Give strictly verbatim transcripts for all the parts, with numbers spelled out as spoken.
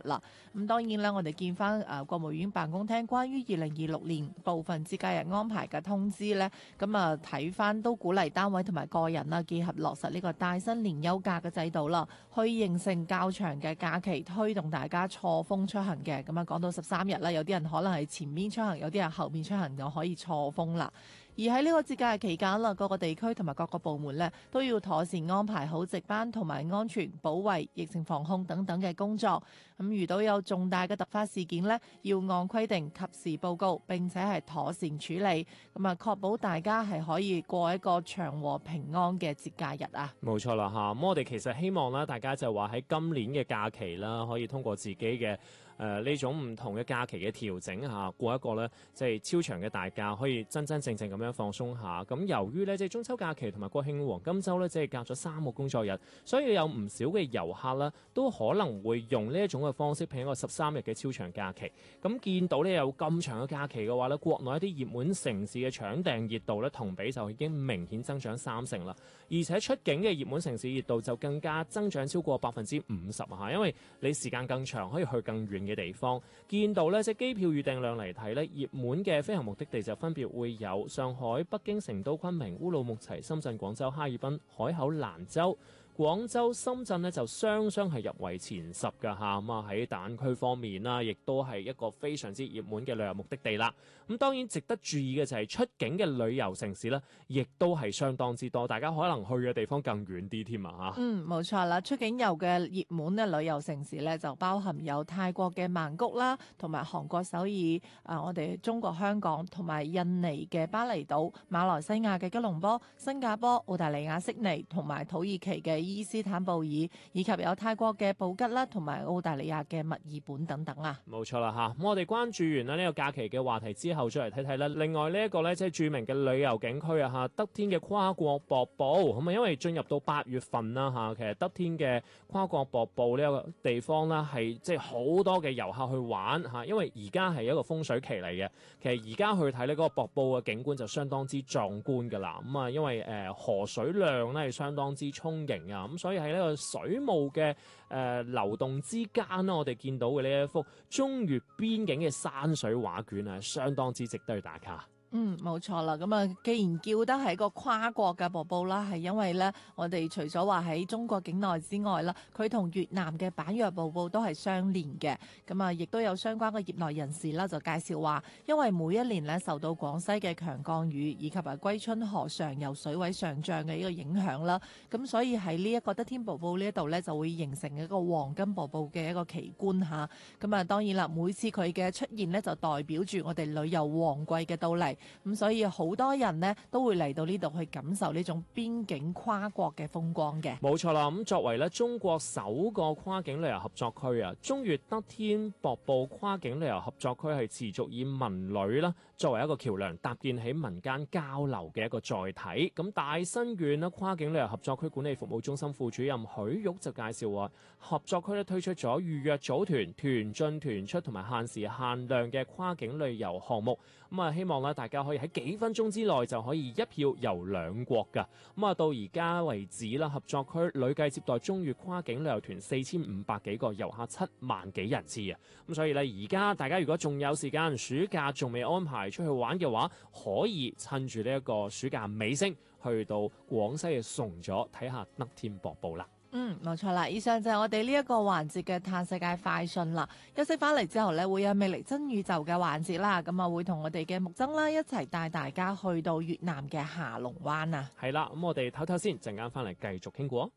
啦。咁當然啦，我哋見翻誒國務院辦公廳關於二零二六年部分節假日安排嘅通知呢，咁啊睇翻都鼓勵單位同埋個人啦，結合落實呢個帶薪年休假嘅制度啦，去形成較長嘅假期，推動大家錯峰出行嘅。咁啊講到十三日啦，有啲人可能係前面出行，有啲人後面出行就可以錯峰啦。而喺呢個節假日期間啦，各個地區同埋各個部門呢都要妥善安排好值班同埋安全保衛、疫情防控等等嘅工作。咁遇到有重大嘅突發事件呢，要按規定及時報告，並且係妥善處理，咁啊確保大家係可以過一個祥和平安嘅節假日啊！ 冇錯啦嚇，咁我哋其實希望啦，大家就話喺今年嘅假期啦，可以通過自己嘅誒呢種唔同嘅假期嘅調整下，過一個咧即係超長嘅大假，可以真真正正咁樣放鬆下。咁由於咧即係中秋假期同埋國慶黃金週咧，即係隔咗三個工作日，所以有唔少嘅遊客啦，都可能會用呢一種嘅方式聘一個十三日嘅超長假期。咁見到呢有咁長嘅假期嘅話咧，國內一啲熱門城市嘅搶訂熱度咧同比就已經明顯增長三成啦。而且出境嘅熱門城市熱度就更加增長超過百分之五十啊！因為你時間更長，可以去更遠嘅地方。見到呢，即係機票預訂量嚟睇呢，熱門嘅飛行目的地就分別會有上海、北京、成都、昆明、烏魯木齊、深圳、廣州、哈爾濱、海口、蘭州。廣州、深圳呢就雙雙係入圍前十㗎嚇，咁啊喺大灣區方面啦，亦都係一個非常之熱門嘅旅遊目的地啦。咁當然值得注意嘅就係出境嘅旅遊城市呢，亦都係相當之多，大家可能去嘅地方更遠啲添啊嚇。 嗯，冇錯啦，出境遊嘅熱門嘅旅遊城市呢，就包含有泰國嘅曼谷啦，同埋韓國首爾，啊我哋中國香港同埋印尼嘅巴厘島、馬來西亞嘅吉隆坡、新加坡、澳大利亞悉尼同埋土耳其嘅伊斯坦布爾，以及有泰國嘅布吉啦，同埋澳大利亞嘅墨爾本等等啊。 冇錯啦嚇，咁我哋關注完啦呢個假期嘅話題之後，再嚟睇睇啦。另外呢一個咧，即係著名嘅旅遊景區啊嚇，德天嘅跨國瀑布咁啊，因為進入到八月份啦嚇，其實德天嘅跨國瀑布呢個地方啦，係即係好多嘅遊客去玩嚇，因為而家係一個風水期嚟嘅。其實而家去睇呢嗰個瀑布嘅景觀就相當之壯觀㗎啦。咁啊，因為誒河水量咧係相當之充盈啊。咁所以喺呢個水霧嘅誒、呃、流動之間呢，我哋見到嘅呢一幅中越邊境嘅山水畫卷啊，相當之值得去打卡。 嗯，冇錯啦。咁啊，既然叫得係一個跨國嘅瀑布啦，係因為咧，我哋除咗話喺中國境內之外啦，佢同越南嘅板若瀑布都係相連嘅。咁啊，亦都有相關嘅業內人士啦，就介紹話，因為每一年咧受到廣西嘅強降雨以及啊歸春河上游水位上漲嘅呢個影響啦，咁所以喺呢一個德天瀑布呢一度咧，就會形成一個黃金瀑布嘅一個奇觀嚇。咁啊，當然啦，每次佢嘅出現咧，就代表住我哋旅遊旺季嘅到嚟。咁所以好多人呢都會嚟到呢度去感受呢種邊境跨國嘅風光嘅。 冇錯啦，咁作為咧中國首個跨境旅遊合作區啊，中越德天瀑布跨境旅遊合作區係持續以文旅啦作為一個橋梁，搭建起民間交流嘅一個載體。咁大新縣啦跨境旅遊合作區管理服務中心副主任許玉就介紹話，合作區咧推出咗預約組團、團進團出同埋限時限量嘅跨境旅遊項目。咁啊，希望咧大家可以喺幾分鐘之內就可以一票遊兩國㗎。咁啊，到而家為止啦，合作區累計接待中越跨境旅遊團四千五百幾個遊客，七萬幾人次啊。咁所以咧，而家大家如果仲有時間，暑假仲未安排出去玩嘅話，可以趁住呢一個暑假尾聲，去到廣西嘅崇左睇下德天瀑布啦。 嗯，冇錯啦。以上就係我哋呢一個環節嘅嘆世界快訊啦。休息翻嚟之後呢，會有魅力真宇宙嘅環節啦。咁啊，會同我哋嘅木曾啦一齊帶大家去到越南嘅下龍灣啊。 係啦，咁我哋唞唞先，陣間翻嚟繼續傾過。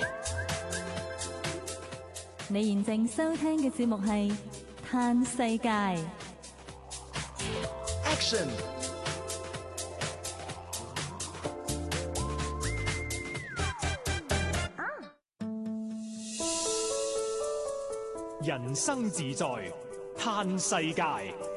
你現正收聽嘅節目係嘆世界。 Action！人生自在嘆世界。